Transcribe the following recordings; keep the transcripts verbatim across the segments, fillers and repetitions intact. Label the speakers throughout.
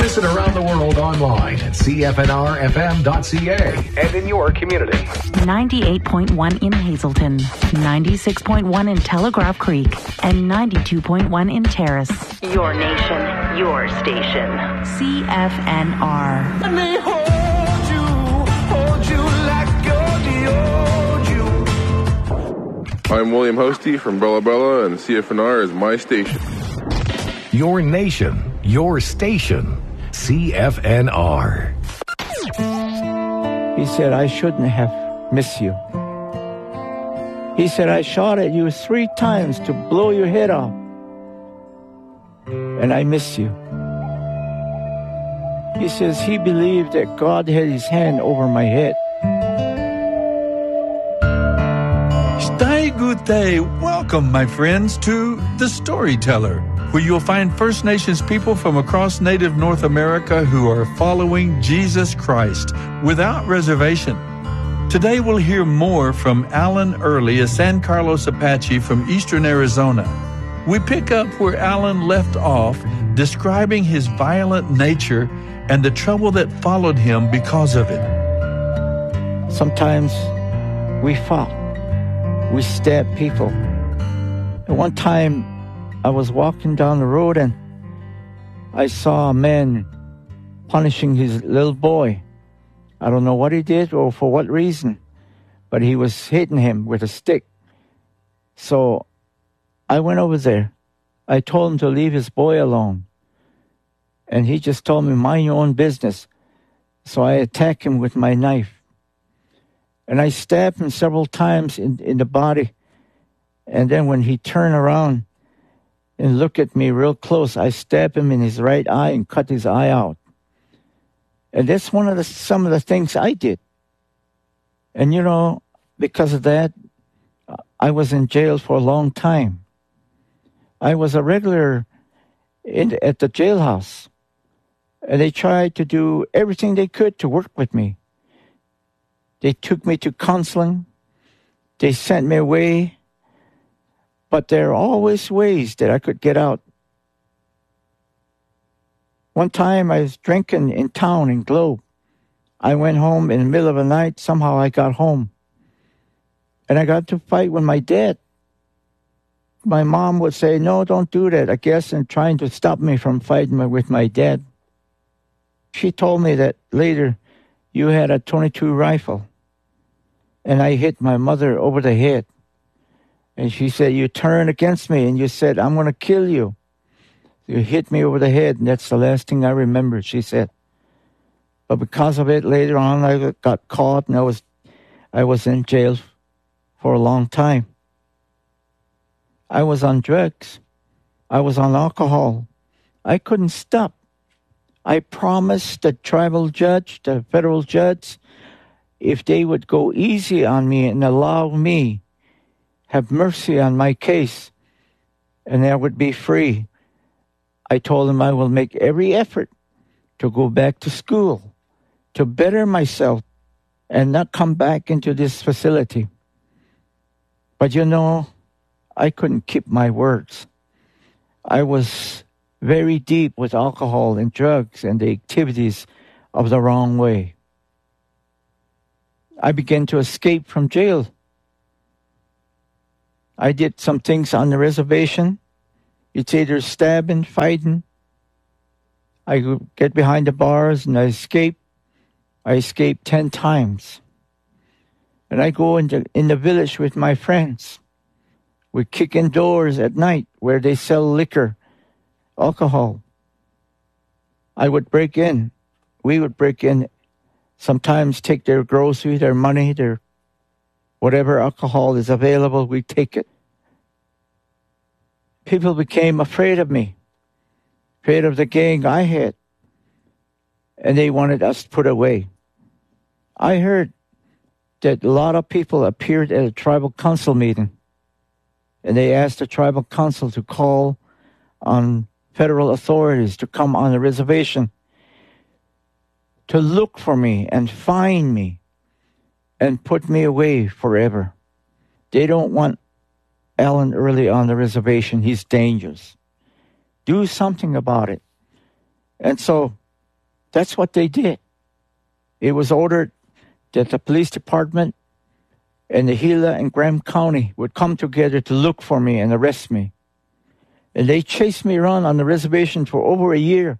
Speaker 1: Listen around the world online at C F N R F M dot C A and in your community.
Speaker 2: ninety-eight point one in Hazleton, ninety-six point one in Telegraph Creek, and ninety-two point one in Terrace. Your nation, your station. C F N R.
Speaker 3: Let me hold you, hold you like you're the old you.
Speaker 4: I'm William Hosty from Bella Bella, and C F N R is my station.
Speaker 1: Your nation, your station. C F N R.
Speaker 5: He said, I shouldn't have missed you. He said, I shot at you three times to blow your head off. And I miss you. He says he believed that God had his hand over my head.
Speaker 6: Stay good day. Welcome, my friends, to The Storyteller, where you'll find First Nations people from across Native North America who are following Jesus Christ without reservation. Today we'll hear more from Alan Early, a San Carlos Apache from eastern Arizona. We pick up where Alan left off, describing his violent nature and the trouble that followed him because of it.
Speaker 5: Sometimes we fought. We stabbed people. At one time, I was walking down the road and I saw a man punishing his little boy. I don't know what he did or for what reason, but he was hitting him with a stick. So I went over there. I told him to leave his boy alone. And he just told me, mind your own business. So I attacked him with my knife. And I stabbed him several times in, in the body. And then when he turned around and looked at me real close, I stabbed him in his right eye and cut his eye out. And that's one of the some of the things I did. And you know, because of that, I was in jail for a long time. I was a regular in, at the jailhouse. And they tried to do everything they could to work with me. They took me to counseling. They sent me away. But there are always ways that I could get out. One time I was drinking in town in Globe. I went home in the middle of the night. Somehow I got home. And I got to fight with my dad. My mom would say, no, don't do that, I guess, and trying to stop me from fighting with my dad. She told me that later, you had a twenty-two rifle. And I hit my mother over the head. And she said, you turned against me and you said, I'm going to kill you. You hit me over the head, and that's the last thing I remember, she said. But because of it, later on, I got caught, and I was, I was in jail for a long time. I was on drugs. I was on alcohol. I couldn't stop. I promised the tribal judge, the federal judge, if they would go easy on me and allow me, have mercy on my case, and I would be free. I told him I will make every effort to go back to school, to better myself, and not come back into this facility. But you know, I couldn't keep my words. I was very deep with alcohol and drugs and the activities of the wrong way. I began to escape from jail. I did some things on the reservation. It's either stabbing, fighting. I would get behind the bars and I escape. I escaped ten times. And I go into in the village with my friends. We kick in doors at night where they sell liquor, alcohol. I would break in. We would break in, sometimes take their groceries, their money, their whatever alcohol is available, we take it. People became afraid of me, afraid of the gang I had, and they wanted us put away. I heard that a lot of people appeared at a tribal council meeting, and they asked the tribal council to call on federal authorities to come on the reservation to look for me and find me and put me away forever. They don't want Alan Early on the reservation. He's dangerous. Do something about it. And so That's what they did. It was ordered that the police department and the Gila and Graham County would come together to look for me and arrest me. And they chased me around on the reservation for over a year.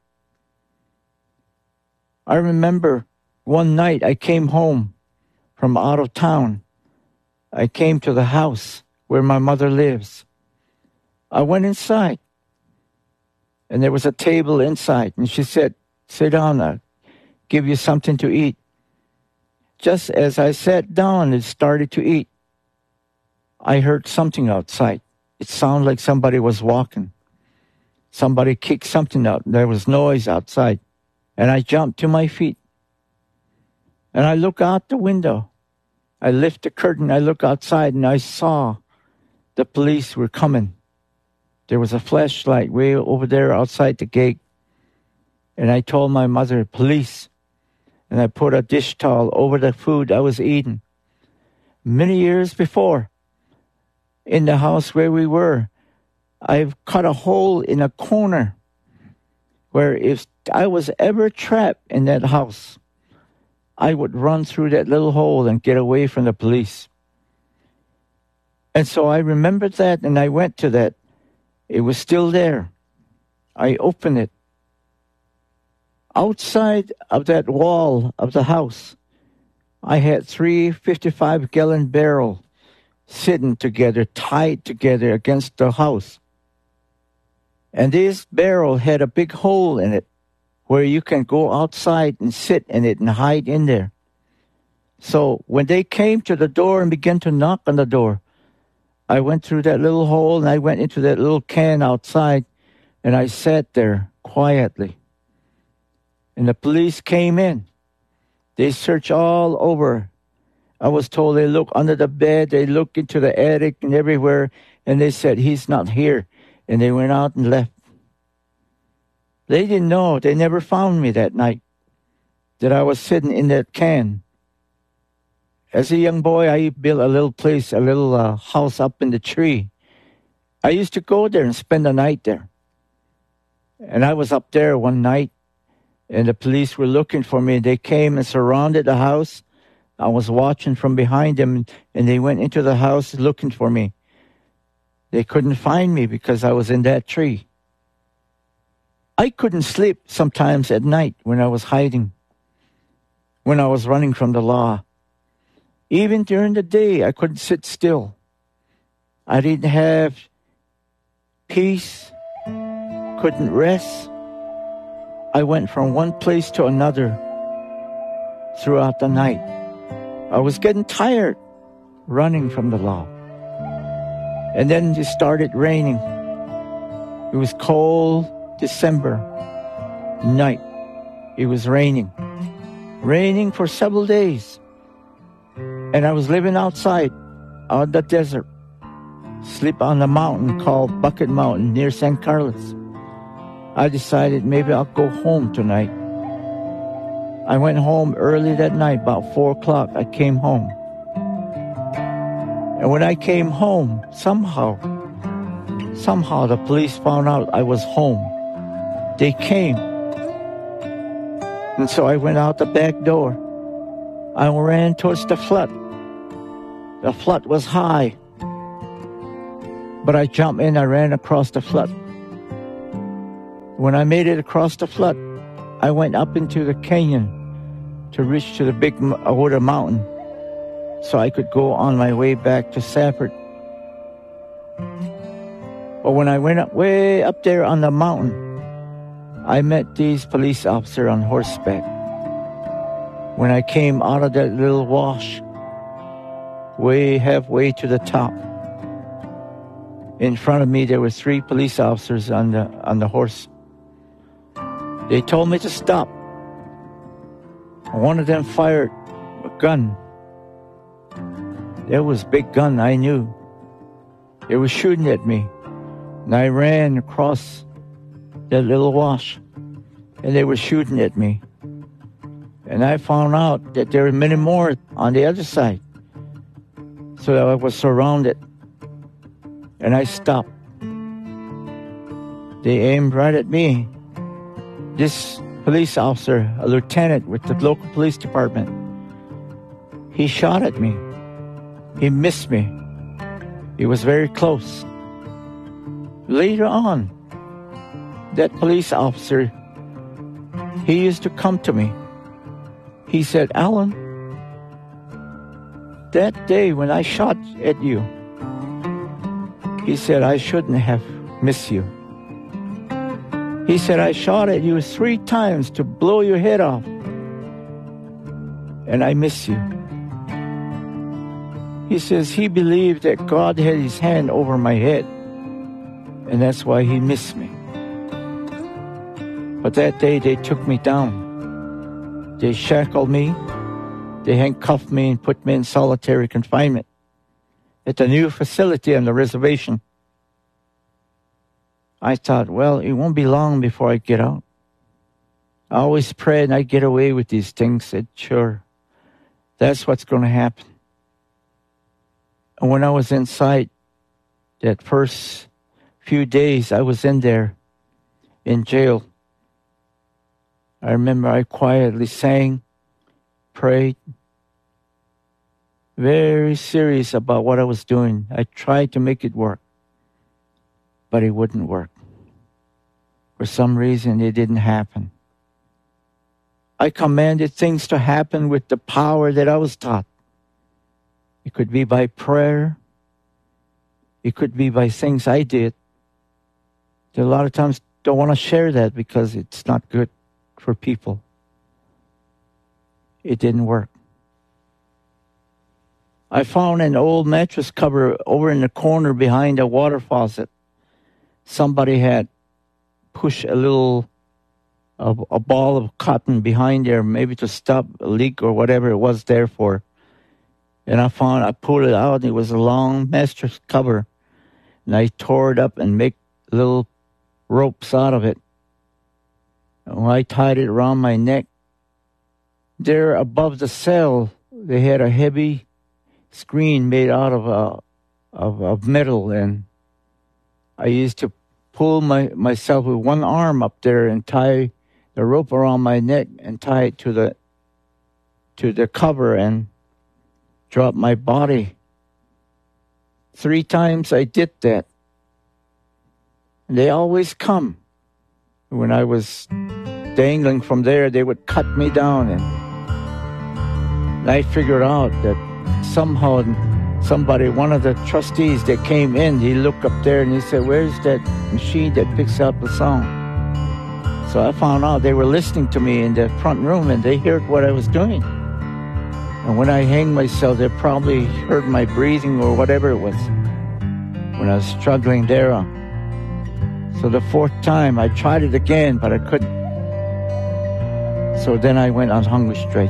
Speaker 5: I remember one night I came home from out of town. I came to the house where my mother lives. I went inside, and there was a table inside, and she said, sit down, I'll give you something to eat. Just as I sat down and started to eat, I heard something outside. It sounded like somebody was walking. Somebody kicked something out. There was noise outside. And I jumped to my feet. And I look out the window. I lift the curtain. I look outside, and I saw the police were coming. There was a flashlight way over there outside the gate. And I told my mother, police. And I put a dish towel over the food I was eating. Many years before, in the house where we were, I've cut a hole in a corner where if I was ever trapped in that house, I would run through that little hole and get away from the police. And so I remembered that, and I went to that. It was still there. I opened it. Outside of that wall of the house, I had three fifty-five gallon barrels sitting together, tied together against the house. And this barrel had a big hole in it where you can go outside and sit in it and hide in there. So when they came to the door and began to knock on the door, I went through that little hole and I went into that little can outside, and I sat there quietly. And the police came in. They searched all over. I was told they look under the bed, they look into the attic and everywhere, and they said, he's not here. And they went out and left. They didn't know. They never found me that night, that I was sitting in that can. As a young boy, I built a little place, a little uh, house up in the tree. I used to go there and spend the night there. And I was up there one night, and the police were looking for me. They came and surrounded the house. I was watching from behind them, and they went into the house looking for me. They couldn't find me because I was in that tree. I couldn't sleep sometimes at night when I was hiding, when I was running from the law. Even during the day, I couldn't sit still. I didn't have peace, couldn't rest. I went from one place to another throughout the night. I was getting tired running from the law. And then it started raining. It was cold December night. It was raining. Raining for several days. And I was living outside on the desert. Sleep on a mountain called Bucket Mountain near San Carlos. I decided maybe I'll go home tonight. I went home early that night, about four o'clock. I came home. And when I came home, somehow, somehow the police found out I was home. They came. And so I went out the back door. I ran towards the flood. The flood was high. But I jumped in, I ran across the flood. When I made it across the flood, I went up into the canyon to reach to the big Ahota mountain so I could go on my way back to Safford. But when I went up way up there on the mountain, I met these police officers on horseback. When I came out of that little wash, way halfway to the top, in front of me there were three police officers on the on the horse. They told me to stop. One of them fired a gun. That was a big gun, I knew. They were shooting at me. And I ran across that little wash, and they were shooting at me. And I found out that there were many more on the other side. So I was surrounded. And I stopped. They aimed right at me. This police officer, a lieutenant with the local police department. He shot at me. He missed me. He was very close. Later on, that police officer, he used to come to me. He said, Alan, that day when I shot at you, he said, I shouldn't have missed you. He said, I shot at you three times to blow your head off, and I miss you. He says he believed that God had his hand over my head, and that's why he missed me. But that day they took me down. They shackled me, they handcuffed me and put me in solitary confinement at the new facility on the reservation. I thought, well, it won't be long before I get out. I always prayed I'd get away with these things. Said, sure, that's what's going to happen. And when I was inside, that first few days I was in there, in jail, I remember I quietly sang, prayed, very serious about what I was doing. I tried to make it work, but it wouldn't work. For some reason, it didn't happen. I commanded things to happen with the power that I was taught. It could be by prayer. It could be by things I did. A lot of times don't want to share that because it's not good for people. It didn't work. I found an old mattress cover over in the corner behind a water faucet. Somebody had pushed a little, a, a ball of cotton behind there, maybe to stop a leak or whatever it was there for. And I found, I pulled it out, and it was a long mattress cover. And I tore it up and made little ropes out of it. And I tied it around my neck. There above the cell, they had a heavy screen made out of a, of, of metal, and I used to pull my myself with one arm up there and tie the rope around my neck and tie it to the to the cover and drop my body. Three times I did that. And they always come. When I was dangling from there, they would cut me down, and I figured out that somehow somebody, one of the trustees that came in, he looked up there and he said, where's that machine that picks up the sound? So I found out they were listening to me in the front room, and they heard what I was doing. And when I hanged myself, they probably heard my breathing or whatever it was when I was struggling there. So the fourth time, I tried it again, but I couldn't. So then I went on Hunger Strike.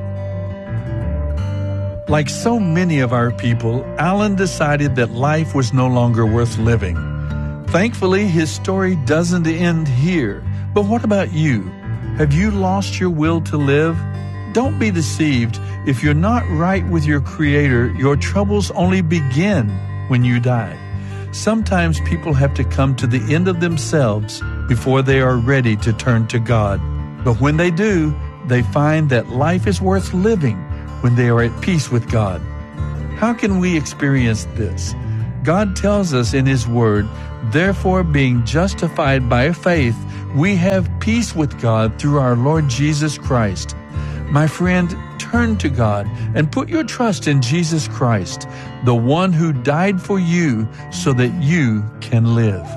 Speaker 6: Like so many of our people, Alan decided that life was no longer worth living. Thankfully, his story doesn't end here. But what about you? Have you lost your will to live? Don't be deceived. If you're not right with your Creator, your troubles only begin when you die. Sometimes people have to come to the end of themselves before they are ready to turn to God. But when they do, they find that life is worth living when they are at peace with God. How can we experience this? God tells us in His Word, therefore, being justified by faith, we have peace with God through our Lord Jesus Christ. My friend, turn to God and put your trust in Jesus Christ, the one who died for you so that you can live.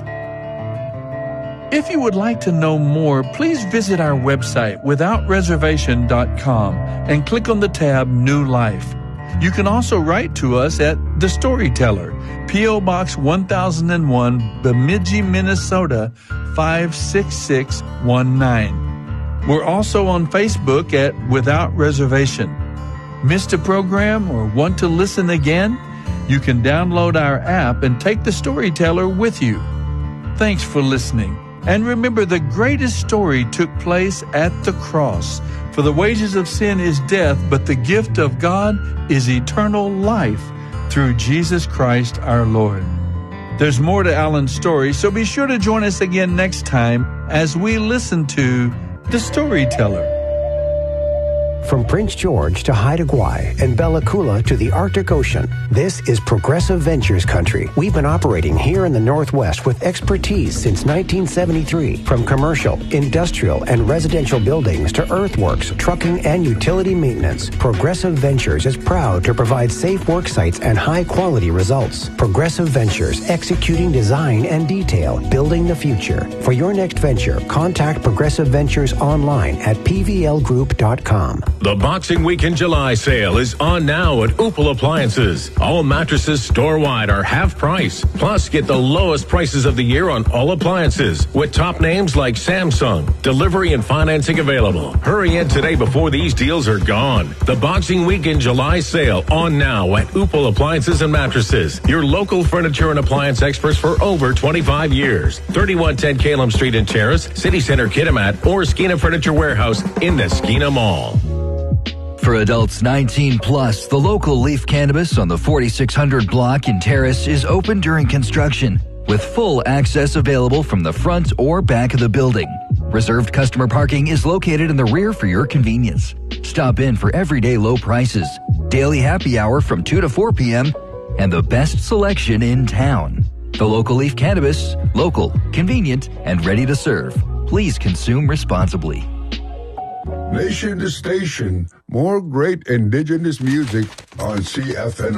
Speaker 6: If you would like to know more, please visit our website, without reservation dot com, and click on the tab New Life. You can also write to us at The Storyteller, P O. Box one thousand one, Bemidji, Minnesota, five six six one nine. We're also on Facebook at Without Reservation. Missed a program or want to listen again? You can download our app and take The Storyteller with you. Thanks for listening. And remember, the greatest story took place at the cross. For the wages of sin is death, but the gift of God is eternal life through Jesus Christ our Lord. There's more to Alan's story, so be sure to join us again next time as we listen to the storyteller.
Speaker 7: From Prince George to Haida Gwaii and Bella Coola to the Arctic Ocean, this is Progressive Ventures country. We've been operating here in the Northwest with expertise since nineteen seventy-three. From commercial, industrial, and residential buildings to earthworks, trucking, and utility maintenance, Progressive Ventures is proud to provide safe work sites and high-quality results. Progressive Ventures, executing design and detail, building the future. For your next venture, contact Progressive Ventures online at p v l group dot com.
Speaker 1: The Boxing Week in July sale is on now at Opal Appliances. All mattresses store-wide are half price. Plus, get the lowest prices of the year on all appliances with top names like Samsung. Delivery and financing available. Hurry in today before these deals are gone. The Boxing Week in July sale on now at Opal Appliances and Mattresses. Your local furniture and appliance experts for over twenty-five years. thirty-one ten Calum Street in Terrace, City Center Kitimat, or Skeena Furniture Warehouse in the Skeena Mall.
Speaker 8: For adults nineteen plus, the local Leaf Cannabis on the forty-six hundred block in Terrace is open during construction, with full access available from the front or back of the building. Reserved customer parking is located in the rear for your convenience. Stop in for everyday low prices, daily happy hour from two to four p.m., and the best selection in town. The local Leaf Cannabis, local, convenient, and ready to serve. Please consume responsibly.
Speaker 9: Nation to station, more great indigenous music on C F N